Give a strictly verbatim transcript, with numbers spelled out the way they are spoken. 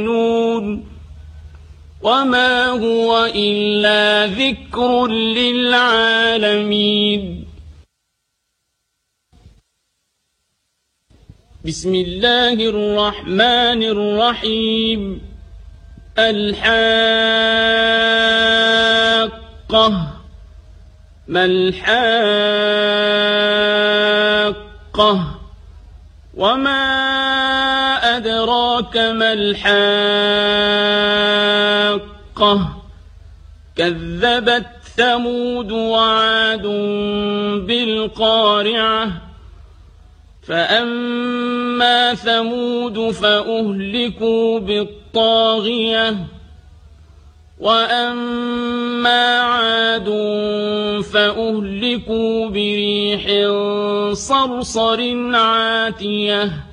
وما هو إلا ذكر للعالمين. بسم الله الرحمن الرحيم. الحاقة. ما الحاقة؟ وما أدراك ما الحاقة؟ كذبت ثمود وعاد بالقارعة. فأما ثمود فأهلكوا بالطاغية. وأما عاد فأهلكوا بريح صرصر عاتية.